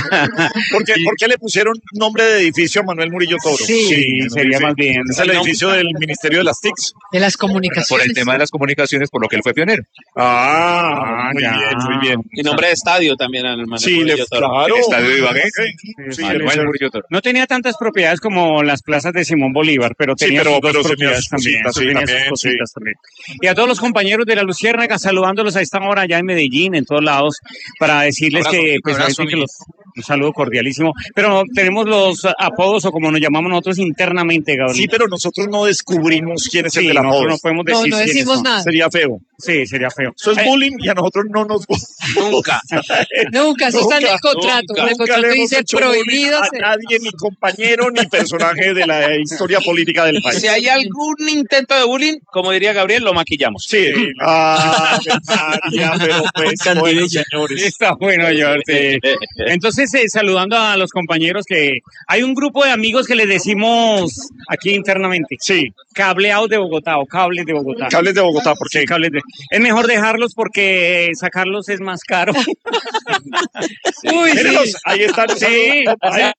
¿Por qué le pusieron nombre de edificio a Manuel Murillo Toro? Sí, sería más bien. Es el edificio del Ministerio de las TICs. De las comunicaciones. Por el tema de las comunicaciones, por lo que él fue pionero. Muy bien, muy bien. Y nombre de estadio también al Manuel Sí, Murillo Toro. claro. El estadio de Ibagué. Sí, Manuel Murillo Toro. No tenía tantas propiedades como las plazas de Simón Bolívar, pero Sí, tenía pero sus dos tenía propiedades sus también. cositas, sí, tenía sus también, cositas también. Y a todos los compañeros de la Luciérnaga, saludándolos a esta hora allá en Medellín, en todos lados, para decirles un saludo cordialísimo. Pero tenemos los apodos, o como nos llamamos nosotros internamente, Gabriel. Sí, pero nosotros no descubrimos quién es el del nosotros apodo. no podemos decir No quiénes decimos son. nada. Sería feo. Sí, sería feo. Eso es bullying y a nosotros no nos gusta. Nunca. Nunca, eso está en el contrato. nunca. En el Nunca contrato le hemos dice hecho bullying prohibido. a nadie, ni compañero, ni personaje de la historia política del país. Si hay algún intento de bullying, como diría Gabriel, lo maquillamos. Sí. María, pero pues, bueno, señores. Está bueno, George. Entonces, saludando a los compañeros, que hay un grupo de amigos que les decimos aquí internamente. Sí. Cableados de Bogotá o cables de Bogotá. Cables de Bogotá, ¿por qué? Sí, es mejor dejarlos porque sacarlos es más caro. Uy, Mírenlos, sí. ahí están. Sí. Ahí.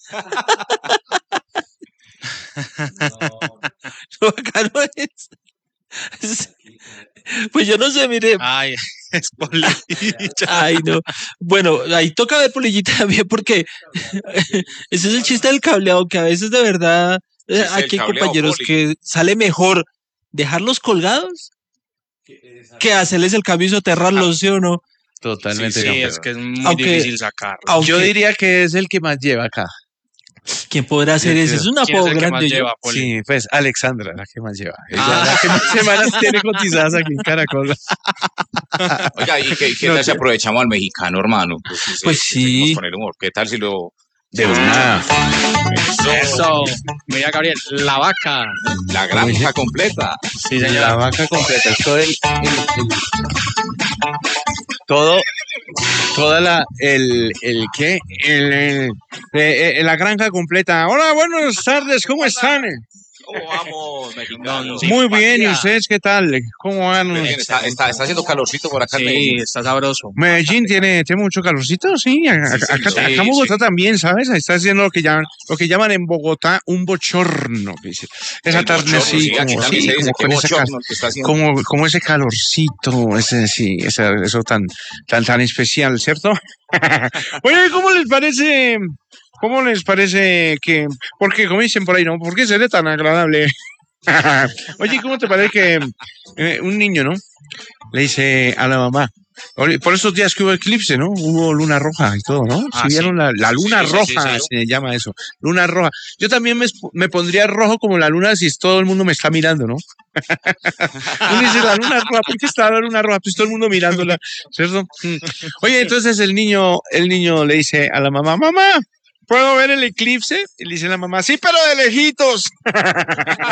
Lo bacano es. Pues yo no sé, mire. Ay, es polilla. Ay, no. Bueno, ahí toca ver polillita también porque ese es el chiste del cableado, que a veces de verdad aquí hay compañeros que sale mejor dejarlos colgados que hacerles el cambio y soterrarlos, ¿sí o no? Totalmente. Sí, campeón. es que es muy difícil sacarlo. Yo diría que es el que más lleva acá. ¿Quién podrá hacer eso? Es una ¿Quién es poco el que más grande. lleva, Poli? Sí, pues Alexandra, la que más lleva. Ella, la que más semanas tiene cotizadas aquí en Caracol. Oiga, ¿y qué tal si aprovechamos al mexicano, hermano? Pues sí. seguimos con el humor. ¿Qué tal si lo... De una. Eso. Mira, Gabriel, la vaca. La granja completa. Sí, señor. La vaca completa. Es todo toda ¿qué? La granja completa. Hola, buenas tardes, ¿cómo están? ¿Cómo vamos, mexicano? Muy bien, ¿y ustedes qué tal? ¿Cómo van? Está haciendo calorcito por acá. Sí, está sabroso. Medellín tiene mucho calorcito, sí. Acá en Bogotá también, ¿sabes? Ahí está haciendo lo que llaman en Bogotá un bochorno. Esa tarde sí, como ese calorcito, eso tan especial, ¿cierto? Oye, ¿cómo les parece? Porque como dicen por ahí, ¿no? ¿Por qué será tan agradable? Oye, ¿cómo te parece que un niño, ¿no? Le dice a la mamá, por esos días que hubo eclipse, ¿no? Hubo luna roja y todo, ¿no? Si vieron la luna roja, se llama eso, luna roja. Yo también me pondría rojo como la luna si todo el mundo me está mirando, ¿no? Uno dice, la luna roja, ¿por qué está la luna roja? Pues todo el mundo mirándola, ¿cierto? Oye, entonces el niño le dice a la mamá, mamá, ¿puedo ver el eclipse? Y le dice la mamá, sí, pero de lejitos.